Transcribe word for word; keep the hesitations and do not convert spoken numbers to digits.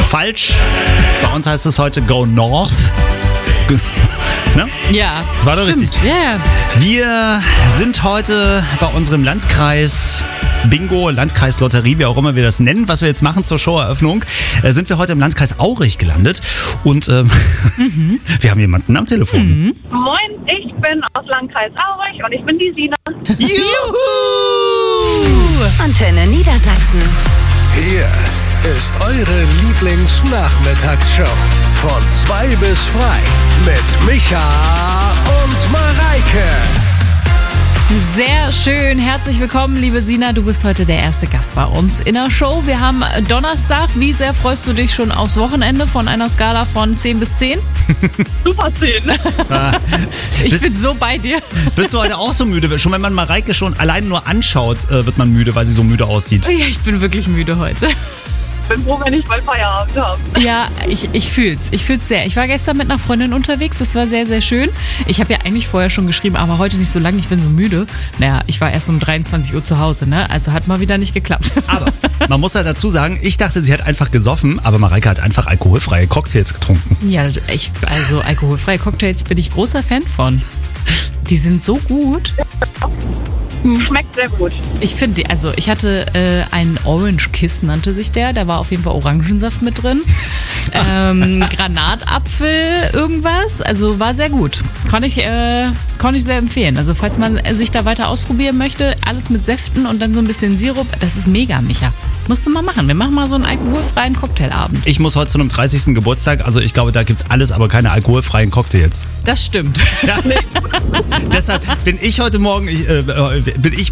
Falsch. Bei uns heißt es heute Go North. Ge- ne? Ja, War doch stimmt. richtig. Ja, ja. Wir sind heute bei unserem Landkreis Bingo, Landkreis Lotterie, wie auch immer wir das nennen, was wir jetzt machen zur Showeröffnung, äh, sind wir heute im Landkreis Aurich gelandet und ähm, mhm. wir haben jemanden am Telefon. Mhm. Moin, ich bin aus Landkreis Aurich und ich bin die Sina. Juhu! Antenne Niedersachsen. Hier ist eure Lieblingsnachmittagsshow. Von zwei bis frei mit Micha und Mareike. Sehr schön. Herzlich willkommen, liebe Sina. Du bist heute der erste Gast bei uns in der Show. Wir haben Donnerstag. Wie sehr freust du dich schon aufs Wochenende von einer Skala von zehn bis zehn? Super zehn. Ich Bist- bin so bei dir. Bist du heute auch so müde? Schon wenn man Mareike schon allein nur anschaut, äh, wird man müde, weil sie so müde aussieht. Ja, ich bin wirklich müde heute. Ich bin froh, wenn ich mal Feierabend habe. Ja, ich, ich fühl's. Ich fühl's sehr. Ich war gestern mit einer Freundin unterwegs. Das war sehr, sehr schön. Ich habe ja eigentlich vorher schon geschrieben, aber heute nicht so lange. Ich bin so müde. Naja, ich war erst um dreiundzwanzig Uhr zu Hause, ne? Also hat mal wieder nicht geklappt. Aber man muss ja dazu sagen, ich dachte, sie hat einfach gesoffen, aber Mareike hat einfach alkoholfreie Cocktails getrunken. Ja, also, ich, also alkoholfreie Cocktails bin ich großer Fan von. Die sind so gut. Schmeckt sehr gut. Ich finde, also ich hatte äh, einen Orange Kiss, nannte sich der. Da war auf jeden Fall Orangensaft mit drin. ähm, Granatapfel, irgendwas. Also war sehr gut. Kann ich, äh, kann ich sehr empfehlen. Also falls man sich da weiter ausprobieren möchte, alles mit Säften und dann so ein bisschen Sirup. Das ist mega, Micha. Musst du mal machen. Wir machen mal so einen alkoholfreien Cocktailabend. Ich muss heute zu einem dreißigsten Geburtstag, also ich glaube, da gibt's alles, aber keine alkoholfreien Cocktails. Das stimmt. Ja. Deshalb bin ich heute Morgen, ich, äh, bin ich